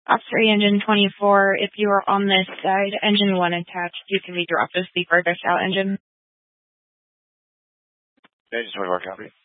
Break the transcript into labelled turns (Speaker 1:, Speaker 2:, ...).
Speaker 1: Osprey engine 24, if you are on this side, engine 1 attached, you can be dropped as the furthest out engine.
Speaker 2: Engine 24, copy.